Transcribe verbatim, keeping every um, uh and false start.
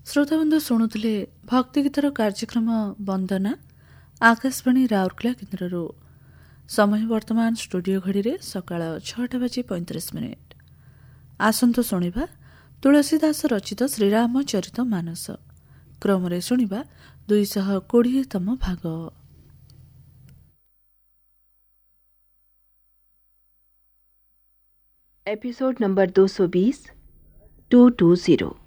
ଶ୍ରୋତାବନ୍ଧୁ ଶୁଣୁଥିଲେ ଭକ୍ତିଗୀତର କାର୍ଯ୍ୟକ୍ରମ ବନ୍ଦନା ଆକାଶବାଣୀ ରାଉରକେଲା କେନ୍ଦ୍ରରୁ। ସମୟ ବର୍ତ୍ତମାନ ଷ୍ଟୁଡିଓ ଘଡ଼ିରେ ସକାଳ ଛଅଟା ବାଜି ପଇଁତିରିଶ ମିନିଟ୍। ଆସନ୍ତୁ ଶୁଣିବା ତୁଳସୀଦାସ ରଚିତ ଶ୍ରୀରାମଚରିତ ମାନସ। କ୍ରମରେ ଶୁଣିବା ଦୁଇଶହ କୋଡ଼ିଏତମ ଭାଗ। एपिसोड नंबर दो सौ बीस टू टू जीरो।